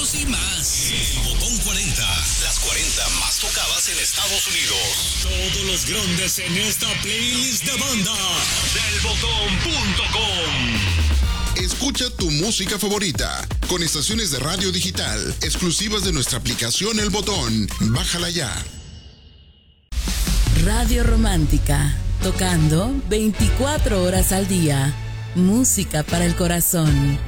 éxitos y más. El Botón 40, las 40 más tocadas en Estados Unidos. Todos los grandes en esta playlist de banda delbotón.com. Escucha tu música favorita con estaciones de radio digital exclusivas de nuestra aplicación El Botón. Bájala ya. Radio Romántica, tocando 24 horas al día. Música para el corazón.